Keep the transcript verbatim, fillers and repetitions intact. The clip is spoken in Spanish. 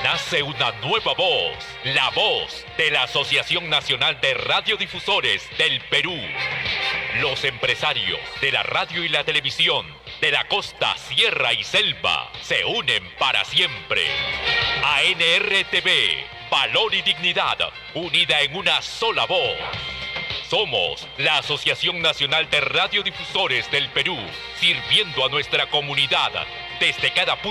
nace una nueva voz, la voz de la Asociación Nacional de Radiodifusores del Perú. Los empresarios de la radio y la televisión de la costa, sierra y selva se unen para siempre. A N R T V, valor y dignidad, unida en una sola voz. Somos la Asociación Nacional de Radiodifusores del Perú, sirviendo a nuestra comunidad desde cada punto